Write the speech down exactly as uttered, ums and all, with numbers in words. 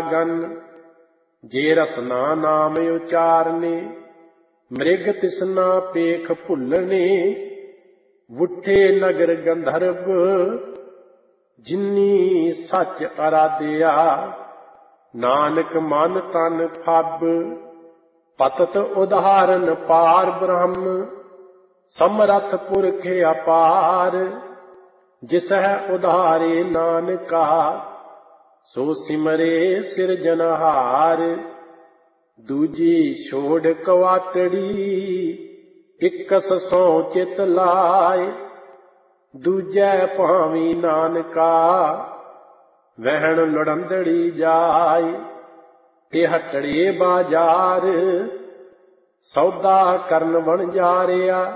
Gun. ਜੇ ਰਸਨਾ ਨਾਮ ਉਚਾਰਨੇ ਮ੍ਰਿਗ ਤਿਸਨਾ ਪੇਖ ਭੁੱਲਣੇ। ਵੁੱਠੇ ਨਗਰ ਗੰਧਰਵ ਜਿਨੀ ਸੱਚ ਅਰਾਧਿਆ। ਨਾਨਕ ਮਨ ਤਨ ਫੱਬ ਪਤਤ ਉਦਾਹਰਨ ਪਾਰ ਬ੍ਰਹਮ। ਸਮਰੱਥ ਪੁਰਖ ਅਪਾਰ ਜਿਸ ਹੈ ਉਧਾਰੇ ਨਾਨਕਾ। ਸੋ ਸਿਮਰੇ ਸਿਰਜਨਹਾਰ ਦੂਜੀ ਛੋੜ ਕਵਾਟੜੀ। ਇਕਸ ਸੌ ਚਿਤ ਲਾਏ ਦੂਜੈ ਭਾਵੀ ਨਾਨਕਾ। ਵਹਿਣ ਲੜੰਦੜੀ ਜਾਏ ਤੇ ਹਟੜੇ ਬਾਜ਼ਾਰ। ਸੌਦਾ ਕਰਨ ਵਣਜਾਰਿਆ